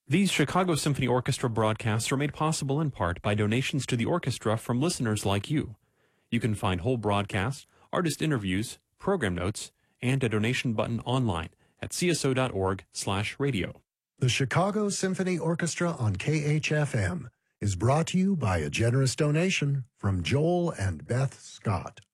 These Chicago Symphony Orchestra broadcasts are made possible in part by donations to the orchestra from listeners like you. You can find whole broadcasts, artist interviews, program notes, and a donation button online at cso.org/radio. The Chicago Symphony Orchestra on KHFM is brought to you by a generous donation from Joel and Beth Scott.